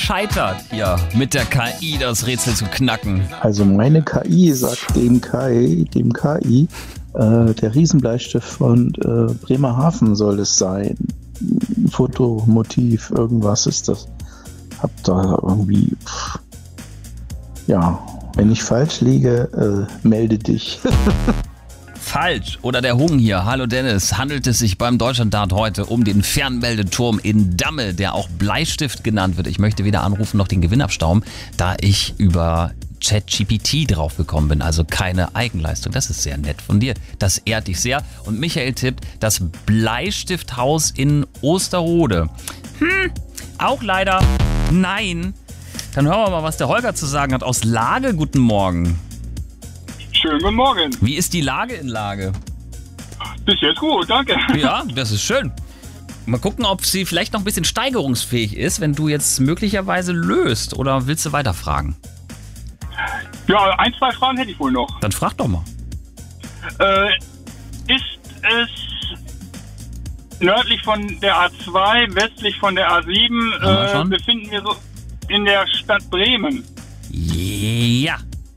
gescheitert, hier mit der KI das Rätsel zu knacken? Also meine KI sagt dem KI, der Riesenbleistift von Bremerhaven soll es sein. Fotomotiv, irgendwas ist das. Hab da irgendwie... Ja, wenn ich falsch liege, melde dich. Falsch. Oder der Hung hier. Hallo Dennis. Handelt es sich beim Deutschlanddart heute um den Fernmeldeturm in Damme, der auch Bleistift genannt wird? Ich möchte weder anrufen noch den Gewinn abstauben, da ich über ChatGPT draufgekommen bin. Also keine Eigenleistung. Das ist sehr nett von dir. Das ehrt dich sehr. Und Michael tippt, das Bleistifthaus in Osterode. Auch leider nein. Dann hören wir mal, was der Holger zu sagen hat aus Lage. Guten Morgen. Schönen guten Morgen. Wie ist die Lage in Lage? Bis jetzt gut, danke. Ja, das ist schön. Mal gucken, ob sie vielleicht noch ein bisschen steigerungsfähig ist, wenn du jetzt möglicherweise löst. Oder willst du weiterfragen? Ja, 1, 2 Fragen hätte ich wohl noch. Dann frag doch mal. Ist es nördlich von der A2, westlich von der A7, befinden wir so in der Stadt Bremen? Ja.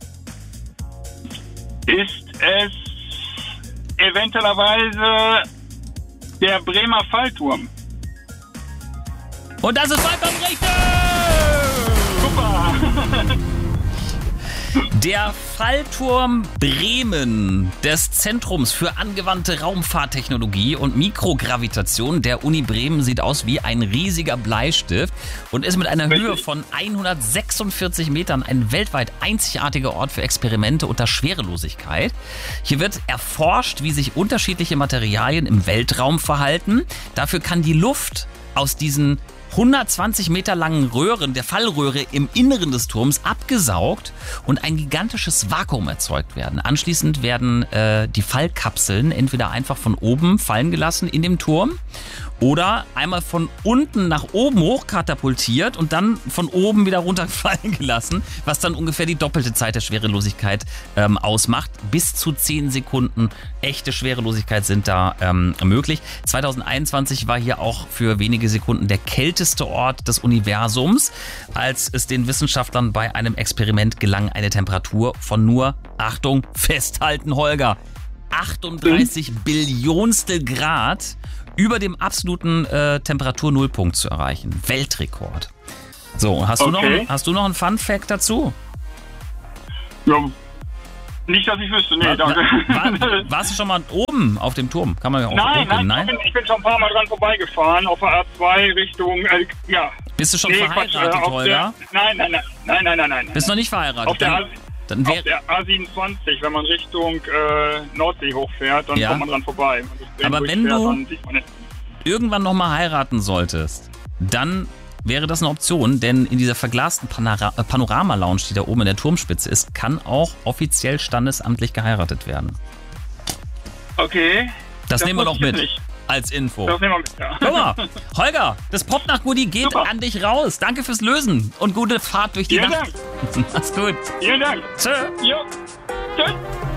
Ist es eventuellerweise der Bremer Fallturm? Und das ist vollkommen richtig! Super! Der Fallturm Bremen des Zentrums für angewandte Raumfahrttechnologie und Mikrogravitation der Uni Bremen sieht aus wie ein riesiger Bleistift und ist mit einer Höhe von 146 Metern ein weltweit einzigartiger Ort für Experimente unter Schwerelosigkeit. Hier wird erforscht, wie sich unterschiedliche Materialien im Weltraum verhalten. Dafür kann die Luft aus diesen 120 Meter langen Röhren, der Fallröhre im Inneren des Turms abgesaugt und ein gigantisches Vakuum erzeugt werden. Anschließend werden die Fallkapseln entweder einfach von oben fallen gelassen in dem Turm oder einmal von unten nach oben hoch katapultiert und dann von oben wieder runterfallen gelassen, was dann ungefähr die doppelte Zeit der Schwerelosigkeit ausmacht. Bis zu 10 Sekunden echte Schwerelosigkeit sind da möglich. 2021 war hier auch für wenige Sekunden der kälteste Ort des Universums, als es den Wissenschaftlern bei einem Experiment gelang, eine Temperatur von nur, Achtung, festhalten Holger, 38 Billionstel Grad über dem absoluten Temperatur-Nullpunkt zu erreichen. Weltrekord. So, hast du noch einen Fun-Fact dazu? Ja, nicht, dass ich wüsste. Nee, danke. Warst du schon mal oben auf dem Turm? Kann man ja auch Nein, ich bin schon ein paar Mal dran vorbeigefahren, auf der A2 Richtung, ja. Bist du schon verheiratet, Holger? Nein. Bist noch nicht verheiratet? Auf der A27, wenn man Richtung Nordsee hochfährt, dann kommt man dran vorbei. Aber wenn du irgendwann nochmal heiraten solltest, dann wäre das eine Option, denn in dieser verglasten Panorama-Lounge, die da oben in der Turmspitze ist, kann auch offiziell standesamtlich geheiratet werden. Okay. Das nehmen wir noch mit. Als Info. Das nehmen wir mit, ja. Guck mal, Holger, das Popnacht-Goodie geht an dich raus. Danke fürs Lösen und gute Fahrt durch die Nacht. Vielen Dank. Mach's gut. Vielen Dank. Tschö. Jo. Tschüss.